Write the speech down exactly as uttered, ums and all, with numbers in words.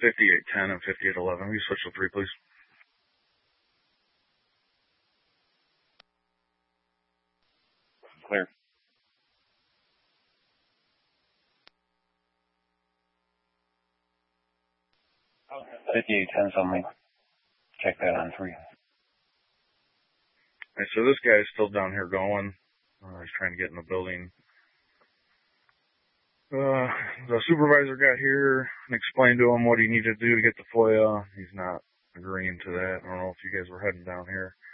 fifty-eight ten and fifty-eight eleven. Will you switch to three, please? Clear. fifty-eight ten something. Check that on three. Alright, so this guy is still down here going. Uh, he's trying to get in the building. Uh, the supervisor got here and explained to him what he needed to do to get the FOIA. He's not agreeing to that. I don't know if you guys were heading down here.